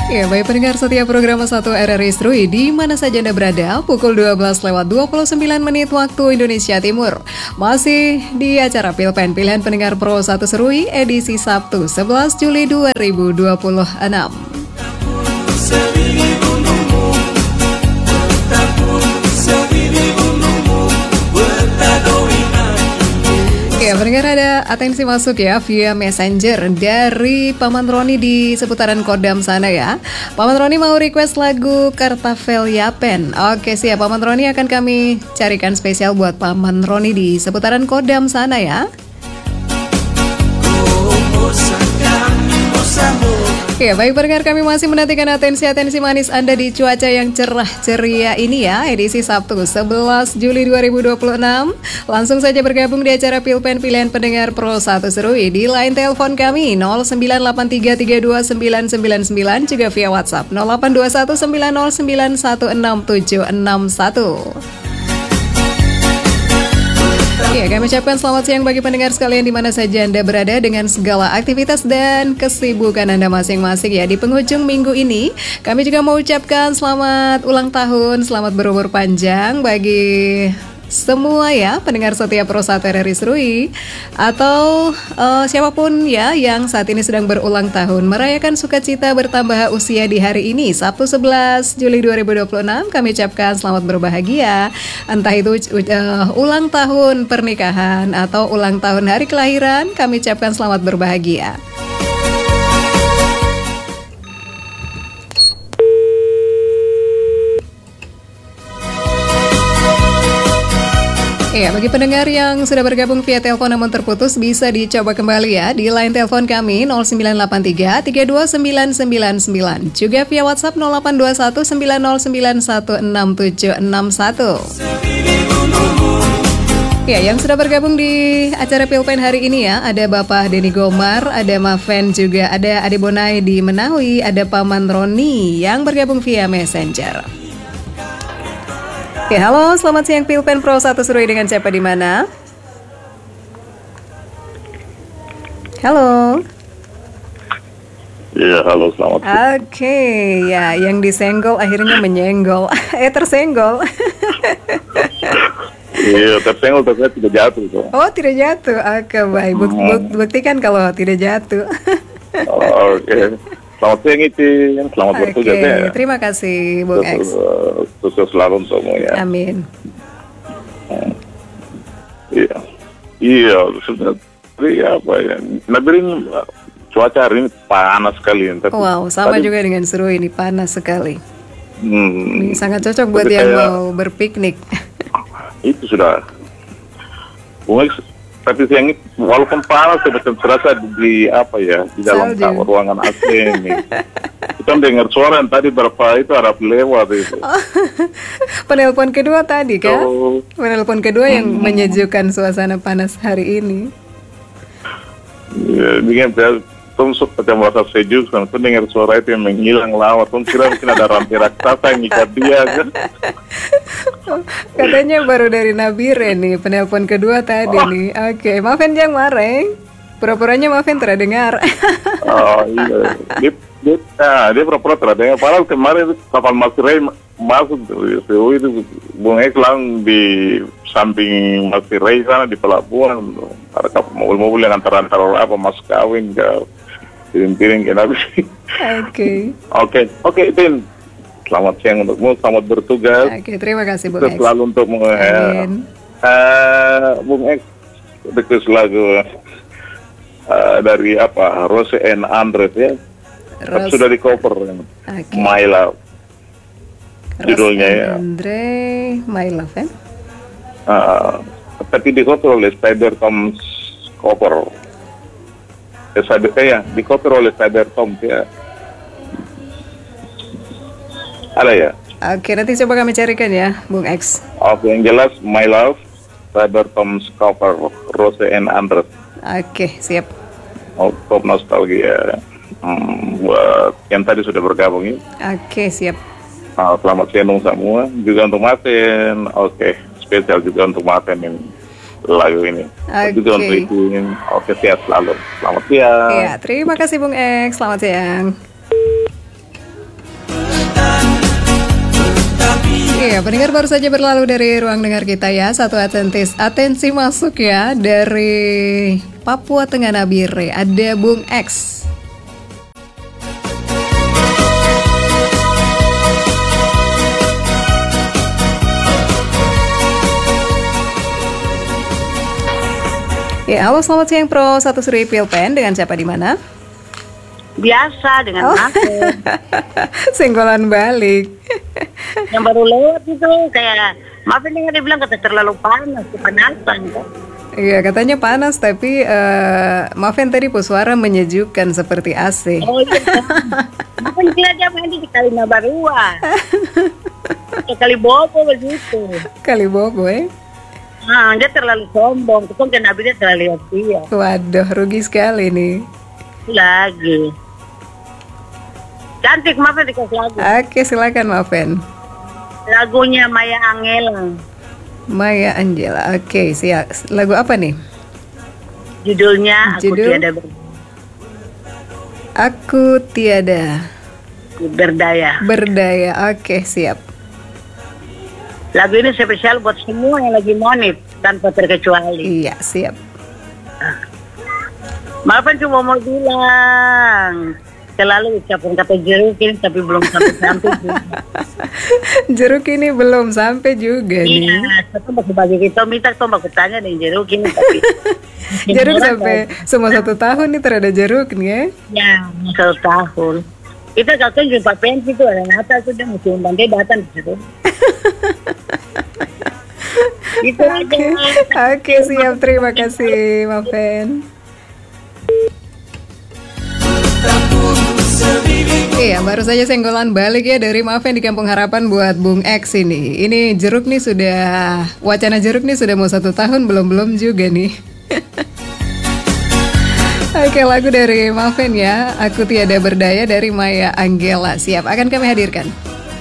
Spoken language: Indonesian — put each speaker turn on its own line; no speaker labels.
Ya, baik pendengar setiap program 1 RRI Serui di mana saja Anda berada, pukul 12:29 waktu Indonesia Timur. Masih di acara Pilpen Pilihan Pendengar Pro 1 Serui edisi Sabtu 11 Juli 2026. Ya, pendengar ada atensi masuk ya via messenger dari Paman Roni di seputaran Kodam sana ya. Paman Roni mau request lagu Kartavel Yapen. Oke siap, Paman Roni akan kami carikan spesial buat Paman Roni di seputaran Kodam sana ya. Ya, baik pendengar, kami masih menantikan atensi manis Anda di cuaca yang cerah ceria ini ya, edisi Sabtu 11 Juli 2026. Langsung saja bergabung di acara Pilpen Pilihan Pendengar Pro 1 Serui di line telepon kami 0983329999, juga via WhatsApp 082190916761. Ya, kami ucapkan selamat siang bagi pendengar sekalian di mana saja Anda berada dengan segala aktivitas dan kesibukan Anda masing-masing ya. Di penghujung minggu ini, kami juga mau ucapkan selamat ulang tahun, selamat berumur panjang bagi semua ya pendengar setia Pro 1 RRI Serui atau siapapun ya yang saat ini sedang berulang tahun merayakan sukacita bertambah usia di hari ini Sabtu 11 Juli 2026. Kami ucapkan selamat berbahagia, entah itu ulang tahun pernikahan atau ulang tahun hari kelahiran, kami ucapkan selamat berbahagia. Ya, bagi pendengar yang sudah bergabung via telepon namun terputus, bisa dicoba kembali ya di line telepon kami 0983-329999, juga via WhatsApp 0821909161. Ya, yang sudah bergabung di acara Pilpen hari ini ya, ada Bapak Denny Gomar, ada Maven, juga ada Ade Bonai di Menawi, ada Paman Roni yang bergabung via Messenger. Oke, halo, selamat siang Pilpen Pro 1 Serui, dengan siapa di mana? Halo.
Iya, halo, selamat siang.
Oke, ya, yang disenggol akhirnya menyenggol. Tersenggol.
Iya, tersenggol tapi tidak jatuh. So.
Oh, tidak jatuh. Oke, baik. Buktikan kalau tidak jatuh.
Oke. Selamat siang Icin, selamat bertugas ya.
Terima kasih Bung X.
Sukses selalu untuk semuanya.
Amin.
Iya, sudah. Apa ya? Nabirin cuaca hari ini panas sekali.
Wow, sama juga dengan Serui ini, panas sekali. Ini sangat cocok buat
tapi
yang mau berpiknik.
Itu sudah. Bung X, tapi siang ini walaupun panas macam serasa di dalam ruangan AC ini. Kita dengar suara yang tadi berapa itu Arab lewat itu.
Penelpon kedua tadi kan? Penelpon kedua yang menyejukkan suasana panas hari ini.
Ya, dengan tumsuk macam rasa sejuk, kan tuh dengar suara itu yang menghilang lawat. Tuh kira mungkin ada rantai raksasa yang ngikat dia kan.
Katanya baru dari Nabire nih, penelpon kedua tadi nih. Oke, maafin jangan marah. Pura-puranya maafin terdengar.
Oh iya, dia pura-pura terdengar. Padahal kemarin itu kapal Masirai masuk itu Bung Ek lang di samping Masirai sana di pelabuhan. Ada mobil-mobil yang antar-antar mas kawin ke piring-piring ke Nabi. Oke, Tin. Selamat siang untukmu, selamat bertugas.
Oke, terima kasih Bung X.
Selalu untukmu. Bung X, request lagu dari Rose and Andres ya. Sudah di cover My Love. Judulnya ya.
Andre, My Love ya.
Tapi di cover oleh Spider Tom's cover. Di cover oleh Spider Tom ya. Ada ya?
Oke, nanti coba kami carikan ya, Bung X.
Oke, yang jelas My Love, Cyber Tom's cover, Rose and Andres.
Oke, siap.
Top nostalgia. Buat yang tadi sudah bergabung ya.
Oke, siap.
Selamat siang semua, juga untuk Maten. Oke, spesial juga untuk Maten ini. lagu ini. Juga untuk ikutin. Oke, sehat selalu. Selamat siang.
Iya, terima kasih Bung X. Selamat siang. Iya, pendengar baru saja berlalu dari ruang dengar kita ya. Satu atensi masuk ya dari Papua Tengah Nabire. Ada Bung X. Ya, halo selamat siang Pro 1 Sri Pilpen, dengan siapa di mana?
Biasa dengan Maven.
Senggolan balik.
Yang baru lewat itu kayak Maven yang dia bilang kata terlalu panas, kepanasan kan.
Iya, katanya panas tapi Maven tadi suara menyejukkan seperti AC.
Oh iya. Maven kira dia main di Kali Nabarua. Kali Bobo begitu.
Kali Bobo
Dia terlalu sombong, tukang kena dia terlalu lihat dia.
Waduh, rugi sekali nih.
Lagi. Cantik Maven dikasih lagu.
Oke, silakan Maven.
Lagunya Maya Angela.
Maya Angela. Oke, siap. Lagu apa nih?
Judulnya
Aku Tiada
Berdaya.
Berdaya. Oke, siap.
Lagu ini spesial buat semua yang lagi monit tanpa terkecuali.
Iya, siap.
Maafkan cuma mau bilang selalu ucapkan kata jeruk ini tapi belum sampai juga.
Jeruk ini belum sampai juga nih.
Iya, satu bagi bagi kita minta tuh aku tanya nih jeruk ini tapi
jeruk sampai semua 1 tahun nih terada jeruk nih ya.
Ya, 1 tahun. Kita kalau jumpa pensi itu ada Natal tuh dia mesti undang dia datang di situ. Gitu aja.
Oke, siap. Terima kasih, Maven. Iya, baru saja senggolan balik ya dari Maven di Kampung Harapan buat Bung X ini. Ini jeruk nih wacana jeruk nih sudah mau 1 tahun belum juga nih. Oke, lagu dari Maven ya, Aku Tiada Berdaya dari Maya Angela. Siap, akan kami hadirkan.